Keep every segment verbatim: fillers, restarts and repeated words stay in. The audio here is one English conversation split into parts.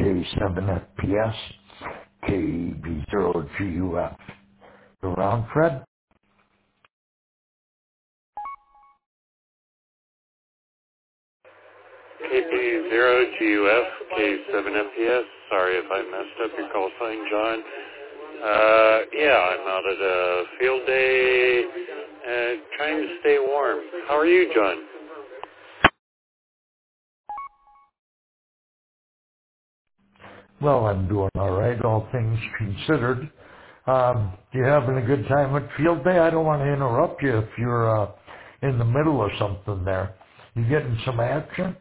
K seven F P S, K B zero G U F. You around, Fred? K B zero G U F, K seven F P S. Sorry if I messed up your call sign, John. Uh, yeah, I'm out at a field day, uh, trying to stay warm. How are you, John? Well, I'm doing all right, all things considered. Um, you having a good time at field day? I don't want to interrupt you if you're uh, in the middle of something there. You getting some action?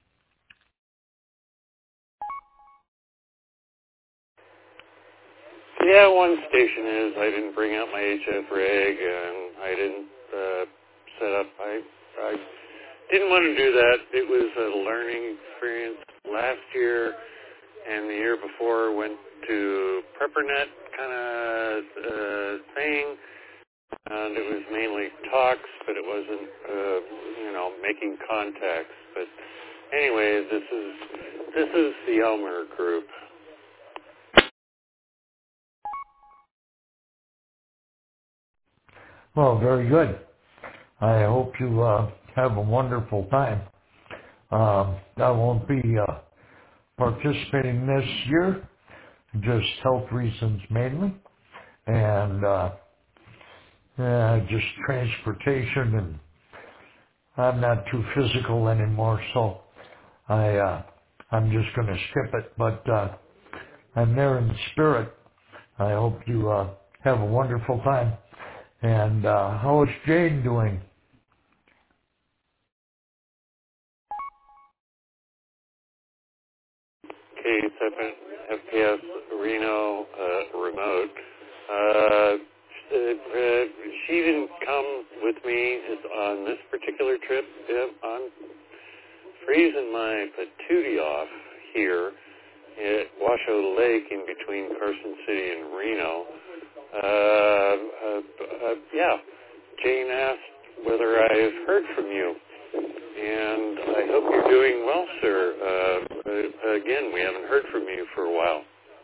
Yeah, one station is I didn't bring out my H F rig, and I didn't uh, set up. I, I didn't want to do that. It was a learning experience last year, and the year before went to PrepperNet kind of uh, thing, and it was mainly talks, but it wasn't, uh, you know, making contacts. But anyway, this is this is the Elmer group. Well, very good. I hope you uh, have a wonderful time. Um, I won't be uh, participating this year, just health reasons mainly, and uh, uh, just transportation, and I'm not too physical anymore, so I uh, I'm just going to skip it. But uh, I'm there in the spirit. I hope you uh, have a wonderful time. And uh, how is Jane doing? K seven F P S Reno uh, remote. Uh, uh, uh, she didn't come with me on this particular trip. Yeah, I'm freezing my patootie off here at Washoe Lake in between Carson City and Reno. Uh, uh, uh, yeah, Jane asked whether I've heard from you, and I hope you're doing well, sir. Uh, uh, again, we haven't heard from you for a while.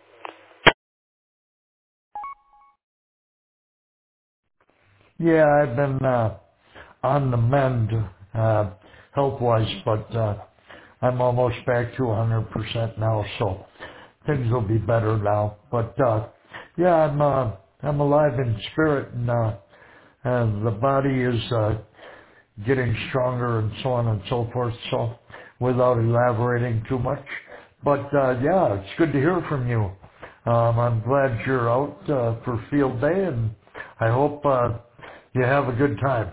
Yeah, I've been uh, on the mend uh, health-wise, but uh, I'm almost back to one hundred percent now, so things will be better now. But uh, yeah, I'm uh, I'm alive in spirit, and uh, and the body is uh, getting stronger, and so on and so forth. So, without elaborating too much, but uh, yeah, it's good to hear from you. Um, I'm glad you're out uh, for field day, and I hope uh, you have a good time.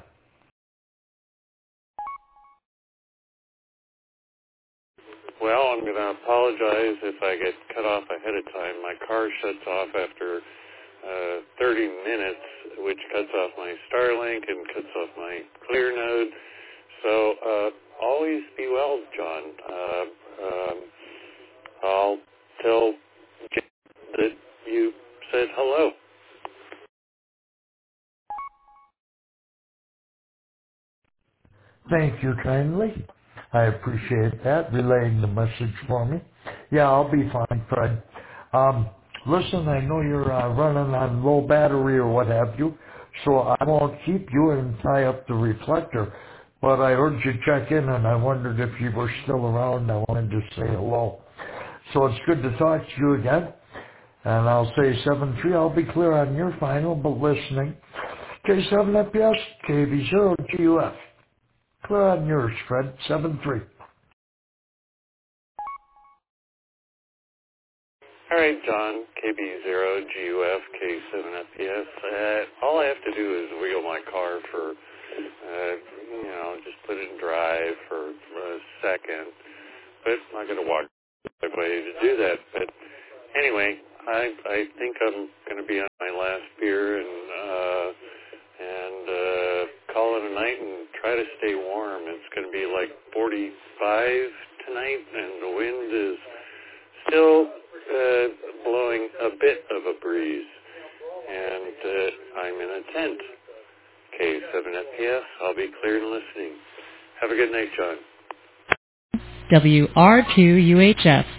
Well, I'm going to apologize if I get cut off ahead of time. My car shuts off after uh, thirty minutes, which cuts off my Starlink and cuts off my Clearnode. So uh, always be well, John. Uh, um, I'll tell Jim that you said hello. Thank you kindly. I appreciate that, relaying the message for me. Yeah, I'll be fine, Fred. Um, listen, I know you're uh, running on low battery or what have you, so I won't keep you and tie up the reflector. But I heard you check in, and I wondered if you were still around. I wanted to say hello. So it's good to talk to you again. And I'll say seven three. I'll be clear on your final, but listening. K seven F P S, K B zero G U F. Clear on yours, Fred. seven three. All right, John, K B zero G U F, K seven F P S. Uh, all I have to do is wheel my car for, uh, you know, just put it in drive for a second. But I'm not going to walk the way to do that. But anyway, I I think I'm going to be on my last beer and uh, and uh, call it a night and try to stay warm. It's going to be like forty-five tonight, and the wind is still uh, blowing a bit of a breeze. And uh, I'm in a tent. K seven F P S. I'll be clear and listening. Have a good night, John. W R two U H F,